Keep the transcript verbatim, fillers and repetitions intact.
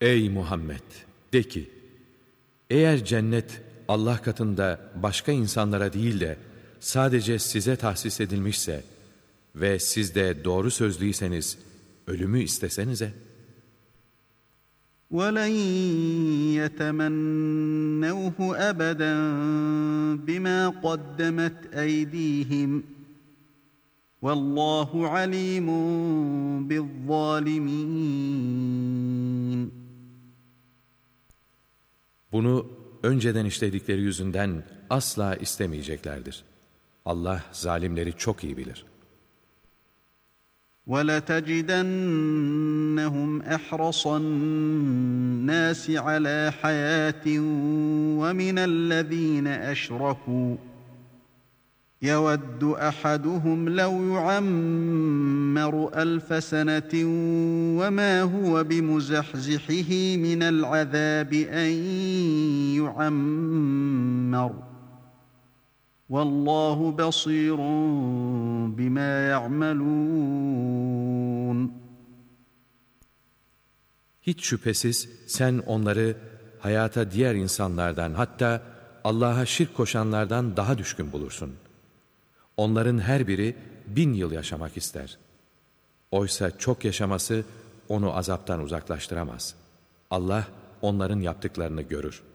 Ey Muhammed! De ki, eğer cennet Allah katında başka insanlara değil de sadece size tahsis edilmişse ve siz de doğru sözlüyseniz ölümü istesenize. وَلَنْ يَتَمَنَّوْهُ أَبَدًا بِمَا قَدَّمَتْ أَيْدِيهِمْ وَاللّٰهُ عَلِيمٌ بِالظَّالِمِينَ. Bunu önceden işledikleri yüzünden asla istemeyeceklerdir. Allah zalimleri çok iyi bilir. وَلَتَجِدَنَّهُمْ أَحْرَصَ النَّاسِ عَلَى حَيَاةٍ وَمِنَ الَّذ۪ينَ أَشْرَكُوا يَوَدُّ أَحَدُهُمْ لَوْ يُعَمَّرُ أَلْفَ سَنَةٍ وَمَا هُوَ بِمُزَحْزِحِهِ مِنَ الْعَذَابِ أَنْ يُعَمَّرَ وَاللّٰهُ بَصِيرٌ بِمَا يَعْمَلُونَ. Hiç şüphesiz sen onları hayata diğer insanlardan, hatta Allah'a şirk koşanlardan daha düşkün bulursun. Onların her biri bin yıl yaşamak ister. Oysa çok yaşaması onu azaptan uzaklaştıramaz. Allah onların yaptıklarını görür.